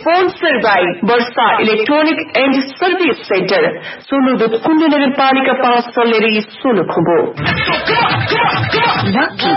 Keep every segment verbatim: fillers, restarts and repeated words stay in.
Sponsor by Varsha electronic and service centre सोलुदुत कुण्ड नगरपालिका पाँच Salleri Solukhumbu. Lucky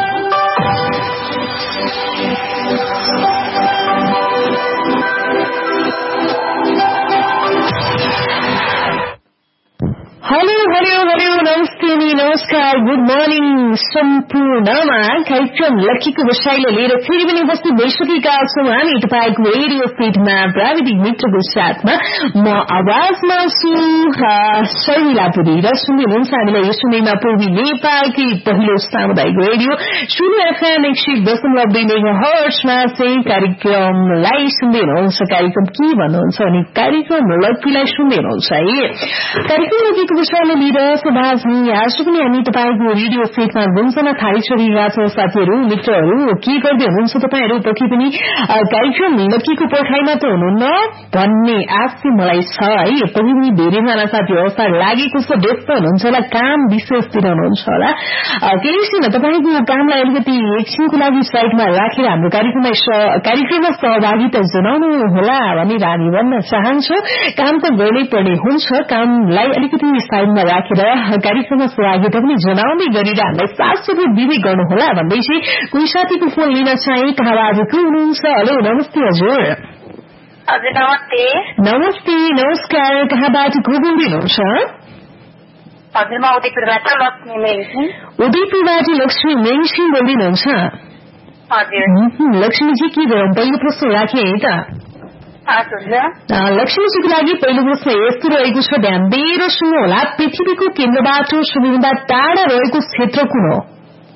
hello hello hello नमस्ते नमस्कार गुड मर्निङ सम्पूर्णमा कार्यक्रम लक्कीको बसाइले लिएर फेरि पनि उपस्थित भइसकेका छौं हामी तपाईको रेडियो फिडमा प्राविधिक मित्रको साथमा म आवाजमा छु शर्मिला पुरी र सुन्दै हुनुहुन्छ हामीलाई यो समयमा पूर्वी नेपालकै पहिलो सामुदायिक रेडियो शून्य एफएम एक सय दशमलव दुई मेगा हर्ट्जमा चाहिँ कार्यक्रमलाई सुन्दै हुनुहुन्छ। कार्यक्रम के भन्नुहुन्छ भने कार्यक्रम लक्कीलाई सुन्दै हुनुहुन्छ है। कार्यक्रम लक्कीको विषयमा लिएर सुभाष आज पनि हामी तपाईको रेडियो सेटमा गुन्जन थालिसकेका छौं। साथीहरू मित्रहरू के गर्दै हुनुहुन्छ तपाईहरू पक्कै पनि कार्यक्रम लक्कीको पर्खाइमा त हुनुहुन्न भन्ने आश चाहिँ मलाई छ है। पक्कै पनि धेरैजना साथीहरू अवसर लागेको छ व्यस्त हुनुहुन्छ होला काम विशेषतिर हुनुहुन्छ होला केही छैन तपाईको कामलाई अलिकति एकछिनको लागि साइडमा राखेर हाम्रो कार्यक्रममा कार्यक्रममा सहभागिता जनाउनु होला भनेर हामी भन्न चाहन्छौं। काम त गर्नै पर्ने हुन्छ कामलाई अलिकति साइडमा राखेर कार्यक्रममा सहभागिता पनि जनाउँदै गरेर हामीलाई साथ सबै दिँदै गर्नुहोला भन्दै चाहिँ कोही साथीको फोन लिन चाहे कहाँबाट को हुनुहुन्छ? हेलो नमस्ते हजुर। हजुर नमस्ते। नमस्ते नमस्कार कहाँबाट को बोल्दै हुनुहुन्छ? हजुर म उदयपुरबाट लक्ष्मी मेङसिङ। उदयपुरबाट लक्ष्मी मेङसिङ बोल्दै हुनुहुन्छ? हजुर। लक्ष्मीजी के गरौँ पहिलो प्रश्न राखेँ है त। लक्ष्मीजीको लागि पहिलो प्रश्न यस्तो रहेको छ ध्यान दिएर सुन्नु होला। पृथ्वीको केन्द्रबाट सबैभन्दा टाढा रहेको क्षेत्र कुन हो?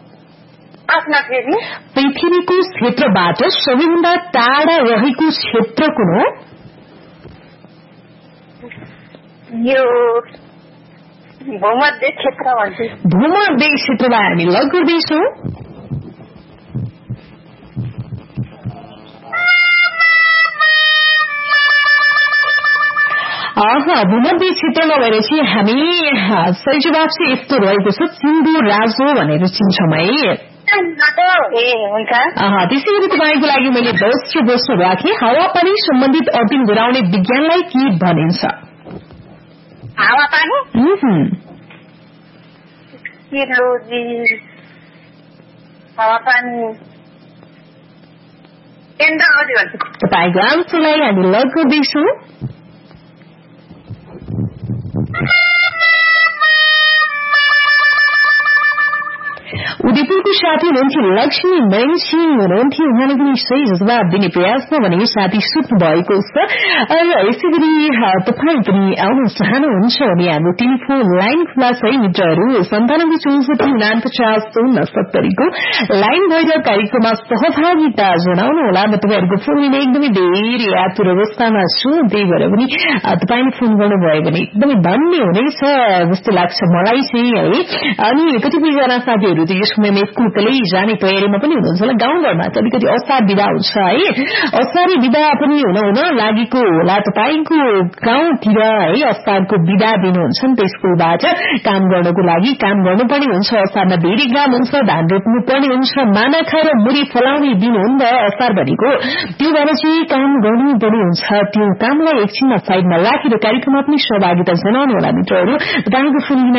पृथ्वीको क्षेत्रबाट सबैभन्दा टाढा रहेको क्षेत्र कुन हो? यो भूमध्य क्षेत्र भन्छ। भूमध्य क्षेत्रलाई हामी लक गर्दैछौं। भूमध्य क्षेत्र नभएर चाहिँ हामी सही जवाब चाहिँ यस्तो रहेको छ सिन्धु राजो भनेर चिन्छौँ है। त्यसै गरी तपाईँको लागि मैले दोस्रो प्रश्न राखेँ हावापानी सम्बन्धित अध्ययन गराउने विज्ञानलाई के भनिन्छ? तपाईँको आन्सरलाई हामी लक गर्दैछौँ। उदयपुरको साथी हुनुहुन्थ्यो लक्ष्मी मेङसिङ हुनुहुन्थ्यो उहाँले पनि सही जवाब दिने प्रयासमा भने साथी सुत्नु भएको छ। र यसै गरी तपाईँ पनि आउन चाहनुहुन्छ भने हाम्रो टेलिफोन लाइन खुला छ है मित्रहरू सन्तानब्बे चौसठी उनापचास शून्य सत्तरीको लाइन भएर कार्यक्रममा सहभागिता जनाउनु होला। म तपाईँहरूको फोन लिने एकदमै धेरै आतुर अवस्थामा छु त्यही भएर पनि तपाईँले फोन गर्नुभयो भने एकदमै धन्य हुनेछ जस्तो लाग्छ मलाई चाहिँ है। अनि कतिपयजना साथीहरू यो समयमा स्कूल कलेज जाने तयारीमा पनि हुनुहुन्छ होला। गाउँघरमा चाहिँ अलिकति असार विदा हुन्छ है। असारी विदा पनि हुन हुन लागेको होला तपाईँको गाउँतिर है। असारको विदा दिनुहुन्छ नि त स्कूलबाट काम गर्नको लागि काम गर्नुपर्ने हुन्छ। असारमा धेरै काम हुन्छ धान रोप्नु पर्ने हुन्छ माना खाएर मुरी फलाउने दिन हो नि त असार भनेको। त्यो भएर चाहिँ काम गर्नुपर्ने हुन्छ। त्यो कामलाई एकछिनमा साइडमा राखेर कार्यक्रममा पनि सहभागिता जनाउनु होला मित्रहरू। तपाईँको फोन